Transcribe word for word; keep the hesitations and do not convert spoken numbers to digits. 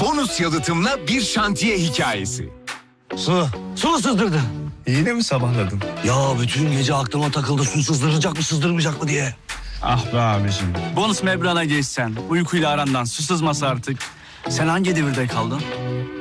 bonus yalıtımla bir şantiye hikayesi. Su. Su mu sızdırdı? Yine mi sabahladın? Ya bütün gece aklıma takıldı su sızdıracak mı sızdırmayacak mı diye. Ah be abiciğim. Bonus membrana geçsen, uykuyla arandan su sızması artık. Sen hangi devirde kaldın?